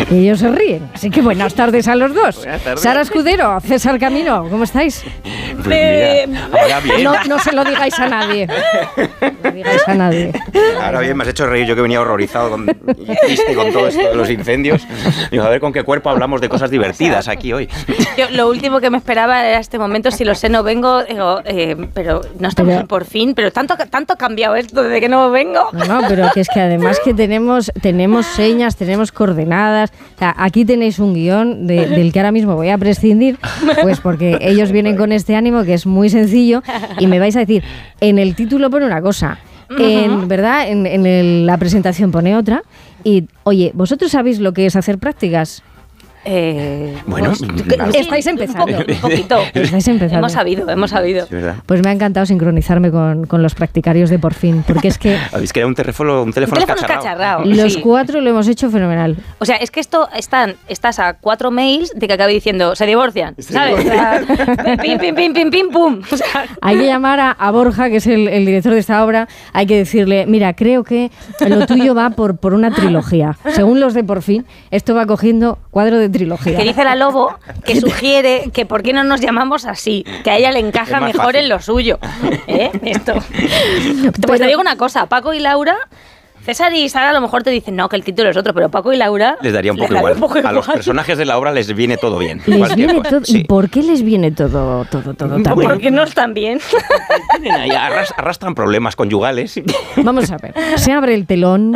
Y ellos se ríen. Así que buenas tardes a los dos. Buenas tardes. Sara Escudero, César Camino, ¿cómo estáis? Pues mira, ahora bien. No se lo digáis a nadie. No lo digáis a nadie. Ahora bien, me has hecho reír. Yo que venía horrorizado y triste con todo esto de los incendios. Digo, a ver con qué cuerpo hablamos de cosas divertidas aquí hoy. Yo, lo último que me esperaba era este momento, si lo sé, no vengo, digo, pero no estamos en por fin, pero tanto ha cambiado esto desde que no vengo. No, pero que es que además que tenemos señas, tenemos coordenadas. O sea, aquí tenéis un guión del que ahora mismo voy a prescindir, pues porque ellos vienen con este ánimo que es muy sencillo y me vais a decir, en el título pone una cosa, ¿verdad? La presentación pone otra y, oye, ¿vosotros sabéis lo que es hacer prácticas? Bueno, estáis empezando. Un poquito. Estáis empezando. Hemos sabido. Sí, ¿verdad? Pues me ha encantado sincronizarme con los practicarios de Por Fin, porque es que Habéis creado un teléfono escacharrado. los cuatro lo hemos hecho fenomenal. O sea, es que estás a 4 mails de que acabe diciendo se divorcian, ¿sabes? O sea, pim, pim, pim, pim, pim, pum. O sea, Hay que llamar a Borja, que es el director de esta obra, hay que decirle, mira, creo que lo tuyo va por una trilogía. Según los de Por Fin, esto va cogiendo cuadro de trilogía. que dice la Lobo que sugiere que por qué no nos llamamos así, que a ella le encaja Es más mejor fácil. en lo suyo. Esto. Pues te digo una cosa, Paco y Laura, César y Sara a lo mejor te dicen no, que el título es otro, pero Paco y Laura Les daría un poco igual. A los personajes de la obra les viene todo bien. Les Cualquier viene cosa. todo, Sí. ¿y por qué les viene todo también? porque no están bien. Tienen ahí, arrastran problemas conyugales. Vamos a ver, se abre el telón,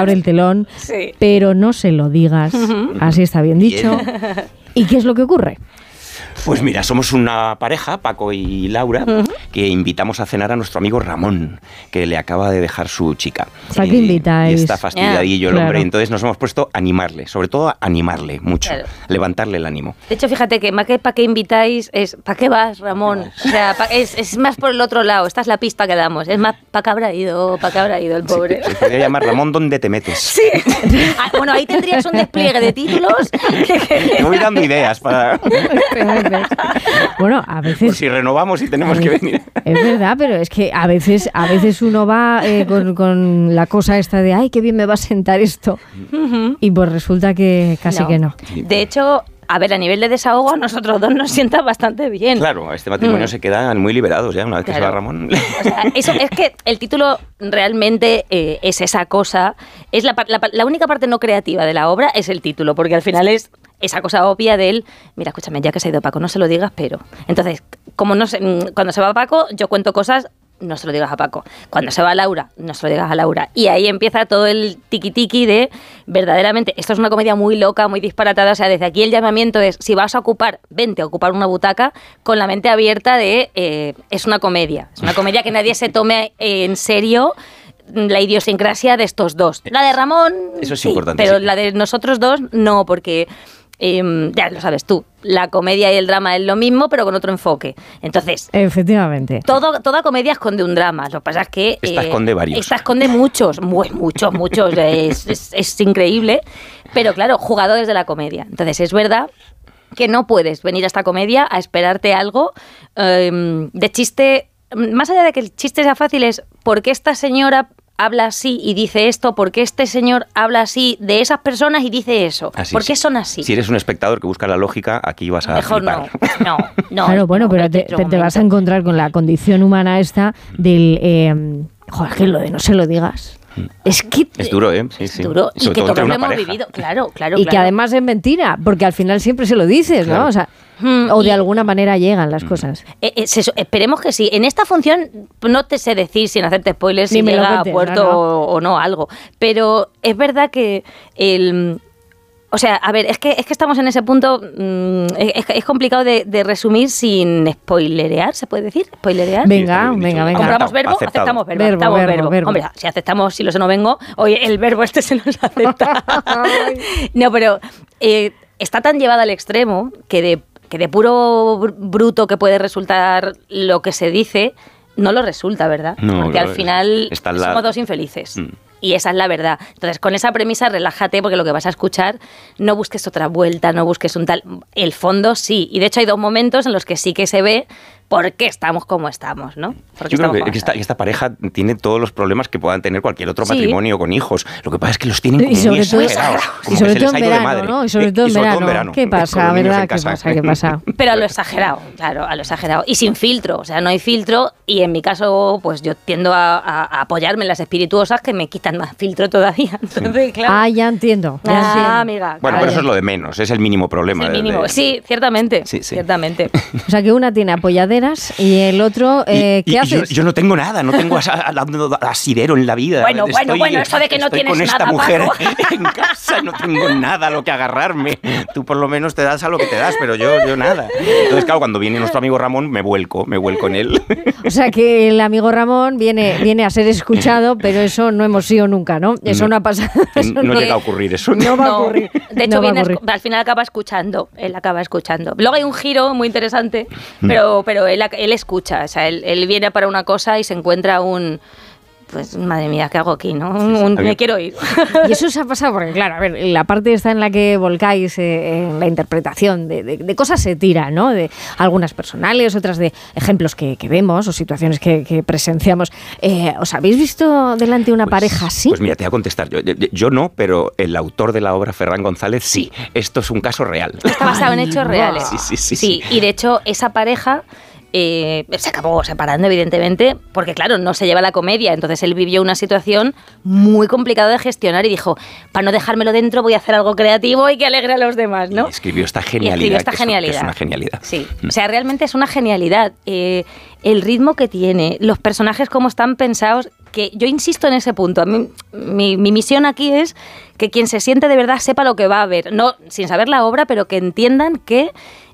Sí. pero no se lo digas, así está bien dicho. ¿Y qué es lo que ocurre? Pues mira, somos una pareja, Paco y Laura, que invitamos a cenar a nuestro amigo Ramón, que le acaba de dejar su chica. ¿Para qué invitáis? Y está fastidiadillo el Claro. hombre, entonces nos hemos puesto a animarle, sobre todo a animarle mucho, Claro. levantarle el ánimo. De hecho, fíjate que más que para qué invitáis es ¿para qué vas, Ramón? O sea, es más por el otro lado. Esta es la pista que damos. Es más ¿para qué habrá ido el pobre? Se podría llamar Ramón, ¿dónde te metes? Sí. Ah, bueno, ahí tendrías un despliegue de títulos. Te voy dando ideas para Bueno, a por veces... si renovamos y tenemos que venir. Es verdad, pero es que a veces uno va con la cosa esta de ¡ay, qué bien me va a sentar esto! Y pues resulta que casi que no. De hecho, a ver, a nivel de desahogo, a nosotros dos nos sienta bastante bien. Claro, este matrimonio se quedan muy liberados ya una vez que se va Ramón. O sea, eso es que el título realmente es esa cosa. Es la única parte no creativa de la obra es el título, porque al final es esa cosa obvia del, mira, escúchame, ya que se ha ido Paco, no se lo digas, pero... Entonces, como no sé, cuando se va Paco, yo cuento cosas, no se lo digas a Paco. Cuando se va Laura, no se lo digas a Laura. Y ahí empieza todo el tiqui-tiqui de, verdaderamente, esto es una comedia muy loca, muy disparatada. O sea, desde aquí el llamamiento es, si vas a ocupar, vente a ocupar una butaca con la mente abierta de, es una comedia. Es una comedia que nadie se tome en serio la idiosincrasia de estos dos. La de Ramón, Eso es sí, importante, pero sí. la de nosotros dos, no, porque... ya lo sabes tú, la comedia y el drama es lo mismo, pero con otro enfoque. Entonces, Efectivamente. toda comedia esconde un drama. Lo que pasa es que... Esta esconde varios. Esta esconde muchos. Es increíble. Pero claro, jugadores de la comedia. Entonces, es verdad que no puedes venir a esta comedia a esperarte algo de chiste... Más allá de que el chiste sea fácil, es ¿por qué esta señora habla así y dice esto? ¿Por qué este señor habla así de esas personas y dice eso? Así, ¿Por qué sí. son así? Si eres un espectador que busca la lógica, aquí vas a Mejor flipar. no. Claro, bueno, pero te vas a encontrar con la condición humana esta del... joder, que lo de no se lo digas. Es que... Es duro, ¿eh? Sí, sí. Duro. Y Sobre que todo todos entre lo una hemos pareja. vivido. Claro. Y que además es mentira, porque al final siempre se lo dices, Claro. ¿no? O sea, o de alguna manera llegan las cosas. Esperemos que sí. En esta función no te sé decir sin hacerte spoilers Ni si me lo llega cuentes, a puerto no. o no algo. Pero es verdad que o sea, a ver, es que estamos en ese punto, es complicado de resumir sin spoilerear, ¿se puede decir? ¿Spoilerear? Venga, Sí, venga. ¿Compramos verbo? Aceptado. Aceptamos verbo. Verbo, aceptamos verbo, verbo. Hombre, si aceptamos, si lo sé no vengo, oye, el verbo este se nos acepta. No, pero está tan llevado al extremo que de puro bruto que puede resultar lo que se dice, no lo resulta, ¿verdad? No, porque claro, al final está la- somos dos infelices. Y esa es la verdad. Entonces, con esa premisa, relájate, porque lo que vas a escuchar, no busques otra vuelta, no busques un tal... El fondo sí. Y de hecho hay dos momentos en los que sí que se ve por qué estamos como estamos, ¿no? Yo creo que esta pareja tiene todos los problemas que puedan tener cualquier otro matrimonio con hijos. Lo que pasa es que los tienen como muy exagerados. Y sobre todo en verano, ¿no? Y sobre todo en verano. ¿Qué pasa, verdad? ¿Qué pasa? Pero a lo exagerado, claro, a lo exagerado. Y sin filtro, o sea, no hay filtro. Y en mi caso, pues yo tiendo a apoyarme en las espirituosas que me quitan más filtro todavía. Entonces, claro. Ya entiendo. Amiga. Bueno, pero eso es lo de menos, es el mínimo problema. Es el mínimo, sí, ciertamente. Ciertamente. O sea, que una tiene apoyaderas y el otro, ¿qué haces? Yo no tengo nada, no tengo asidero en la vida. Bueno, eso de que no tienes con esta nada, mujer Paco. en casa, no tengo nada a lo que agarrarme. Tú por lo menos te das a lo que te das, pero yo nada. Entonces, claro, cuando viene nuestro amigo Ramón, me vuelco en él. O sea, que el amigo Ramón viene a ser escuchado, pero eso no hemos sido nunca, ¿no? Eso no ha pasado. No llega a ocurrir eso. No va a ocurrir. De hecho, al final acaba escuchando. Él acaba escuchando. Luego hay un giro muy interesante, pero él escucha. O sea, él viene para una cosa y se encuentra pues madre mía, ¿qué hago aquí? ¿No? Me quiero ir. Y eso se ha pasado porque, claro, a ver, la parte esta en la que volcáis en la interpretación de cosas se tira, ¿no? De algunas personales, otras de ejemplos que vemos o situaciones que presenciamos. ¿Os habéis visto delante de una pareja así? Pues mira, te voy a contestar. Yo no, pero el autor de la obra, Ferran González, sí. Esto es un caso real. Está basado en hechos reales. Sí. Y de hecho, esa pareja se acabó separando, evidentemente, porque claro, no se lleva la comedia. Entonces él vivió una situación muy complicada de gestionar y dijo, para no dejármelo dentro voy a hacer algo creativo y que alegre a los demás, ¿no? Y escribió esta genialidad. Que es una genialidad. Sí, o sea, realmente es una genialidad. El ritmo que tiene, los personajes cómo están pensados, que yo insisto en ese punto. A mí, mi misión aquí es que quien se siente de verdad sepa lo que va a ver, no sin saber la obra, pero que entiendan que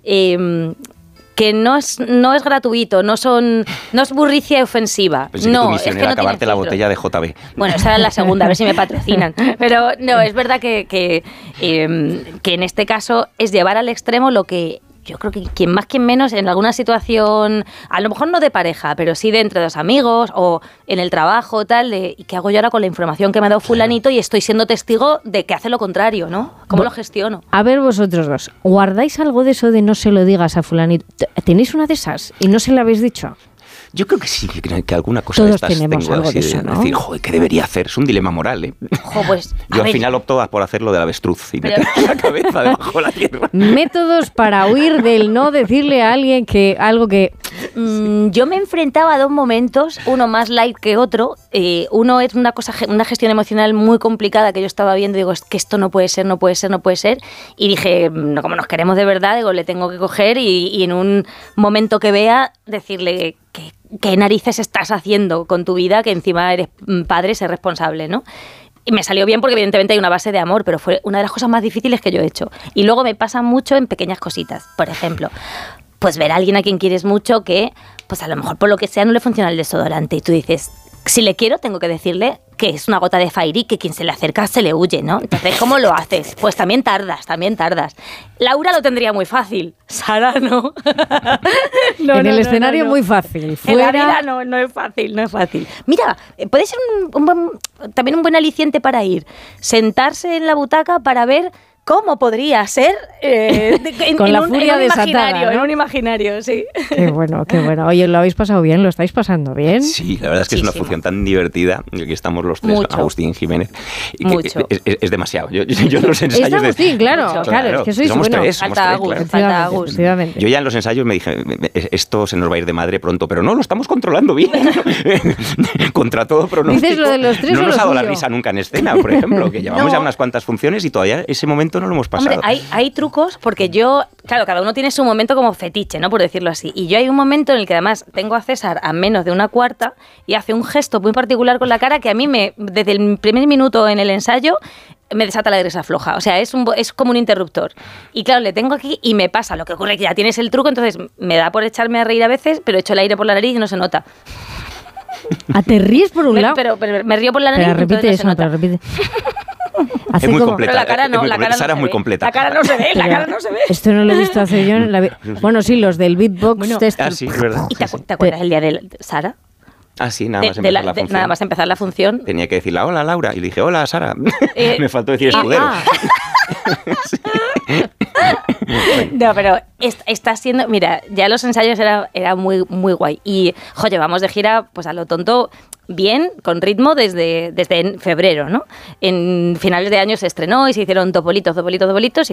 no es gratuito, no es burricia ofensiva. Pensé que tu misión era acabarte la botella de JB. Bueno, esa era la segunda, a ver si me patrocinan. Pero no, es verdad que en este caso es llevar al extremo lo que yo creo que quien más, quien menos, en alguna situación, a lo mejor no de pareja, pero sí de entre dos amigos o en el trabajo, tal, ¿y qué hago yo ahora con la información que me ha dado fulanito y estoy siendo testigo de que hace lo contrario, ¿no? ¿Cómo lo gestiono? A ver, vosotros dos, ¿guardáis algo de eso de no se lo digas a fulanito? ¿Tenéis una de esas y no se la habéis dicho? Yo creo que sí, que alguna cosa todos de estas tenemos tengo algo así de eso, ¿no? decir, joder, ¿qué debería hacer? Es un dilema moral, ¿eh? Pues, yo al final opto por hacer lo del avestruz y meter la cabeza debajo de la tierra. Métodos para huir del no decirle a alguien algo que... Yo me enfrentaba a dos momentos, uno más light que otro. Uno es una gestión emocional muy complicada que yo estaba viendo. Digo, es que esto no puede ser. Y dije, no, como nos queremos de verdad, digo, le tengo que coger y en un momento que vea, decirle ¿qué narices estás haciendo con tu vida? Que encima eres padre, ser responsable, ¿no? Y me salió bien porque evidentemente hay una base de amor, pero fue una de las cosas más difíciles que yo he hecho. Y luego me pasa mucho en pequeñas cositas. Por ejemplo, pues ver a alguien a quien quieres mucho que, pues a lo mejor por lo que sea no le funciona el desodorante. Y tú dices, si le quiero, tengo que decirle que es una gota de Fairy, que quien se le acerca se le huye, ¿no? Entonces, ¿cómo lo haces? Pues también tardas. Laura lo tendría muy fácil. Sara, no. En el escenario muy fácil. Fuera... En la vida no es fácil. Mira, puede ser también un buen aliciente para ir. Sentarse en la butaca para ver cómo podría ser con la furia desatada, ¿no? En un imaginario, sí. Qué bueno. Oye, ¿lo habéis pasado bien? ¿Lo estáis pasando bien? Sí, la verdad es que es una función tan divertida. Aquí estamos los tres, mucho. Agustín, Jiménez. Y mucho. Es demasiado. Yo en los ensayos... Es Agustín, claro, es que sois somos bueno. tres, Falta Agus. Yo ya en los ensayos me dije, esto se nos va a ir de madre pronto, pero no, lo estamos controlando bien. Contra todo pronóstico. Dices lo de los tres. No o nos lo ha dado la suyo. risa nunca en escena, por ejemplo, que llevamos ya unas cuantas funciones y todavía ese momento no lo hemos pasado. Hombre, hay trucos porque yo, claro, cada uno tiene su momento como fetiche, ¿no? Por decirlo así. Y yo hay un momento en el que además tengo a César a menos de una cuarta y hace un gesto muy particular con la cara que a mí desde el primer minuto en el ensayo me desata la grasa floja. O sea, es como un interruptor. Y claro, le tengo aquí y me pasa lo que ocurre, que ya tienes el truco, entonces me da por echarme a reír a veces, pero echo el aire por la nariz y no se nota. ¿Te ríes por un lado? Pero me río por la nariz y repite entonces no se nota. repite. Es muy completa. Pero la cara no, Sara es muy completa. La cara no se ve, Esto no lo he visto hacer yo en la vida. Bueno, sí, los del beatbox. Bueno, sí, es verdad. ¿Y te acuerdas el día de Sara? Ah, sí, nada más empezar la función. Nada más empezar la función. Tenía que decirle, hola, Laura. Y le dije, hola, Sara. Me faltó decir escudero. No, pero está siendo... Mira, ya los ensayos era muy, muy guay. Y, llevamos de gira, pues a lo tonto, bien, con ritmo, desde en febrero, ¿no? En finales de año se estrenó y se hicieron topolitos,